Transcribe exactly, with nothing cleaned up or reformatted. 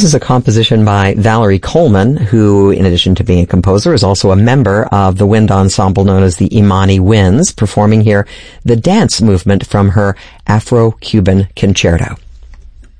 This is a composition by Valerie Coleman, who, in addition to being a composer, is also a member of the wind ensemble known as the Imani Winds, performing here the dance movement from her Afro-Cuban Concerto.